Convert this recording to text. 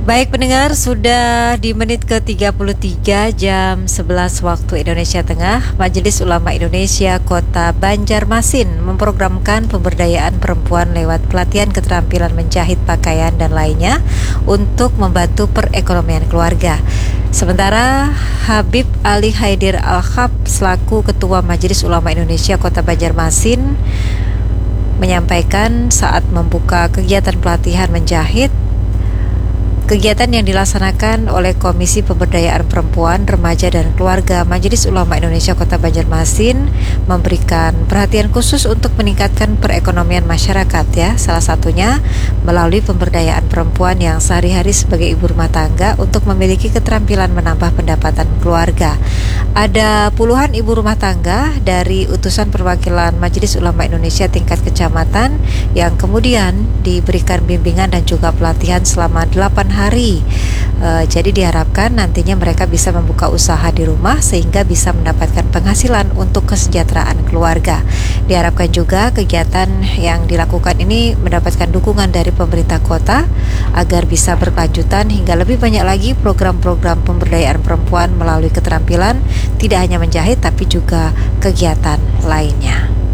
Baik pendengar, sudah di menit ke-33 jam 11 waktu Indonesia Tengah, Majelis Ulama Indonesia Kota Banjarmasin memprogramkan pemberdayaan perempuan lewat pelatihan keterampilan menjahit pakaian dan lainnya untuk membantu perekonomian keluarga. Sementara Habib Ali Haidir Al-Khab selaku Ketua Majelis Ulama Indonesia Kota Banjarmasin menyampaikan saat membuka kegiatan pelatihan menjahit, kegiatan yang dilaksanakan oleh Komisi Pemberdayaan Perempuan, Remaja dan Keluarga Majelis Ulama Indonesia Kota Banjarmasin memberikan perhatian khusus untuk meningkatkan perekonomian masyarakat ya. Salah satunya melalui pemberdayaan perempuan yang sehari-hari sebagai ibu rumah tangga untuk memiliki keterampilan menambah pendapatan keluarga. Ada puluhan ibu rumah tangga dari utusan perwakilan Majelis Ulama Indonesia tingkat kecamatan yang kemudian diberikan bimbingan dan juga pelatihan selama 8 hari. Jadi diharapkan nantinya mereka bisa membuka usaha di rumah sehingga bisa mendapatkan penghasilan untuk kesejahteraan keluarga. Diharapkan juga kegiatan yang dilakukan ini mendapatkan dukungan dari pemerintah kota agar bisa berkelanjutan hingga lebih banyak lagi program-program pemberdayaan perempuan melalui keterampilan, tidak hanya menjahit tapi juga kegiatan lainnya.